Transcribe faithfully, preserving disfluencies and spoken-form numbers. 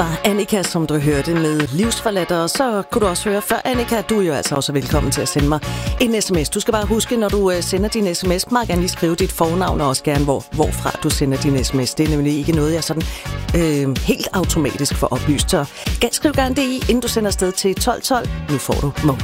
var Annika, som du hørte med Livsforladt, og så kunne du også høre før Annika, du er jo altså også velkommen til at sende mig en sms. Du skal bare huske, når du sender din sms, meget gerne lige skrive dit fornavn og også gerne, hvor, hvorfra du sender din sms. Det er nemlig ikke noget, jeg sådan øh, helt automatisk får oplyst. Så skriv gerne det i, inden du sender afsted til tolv tolv. Nu får du Mojo.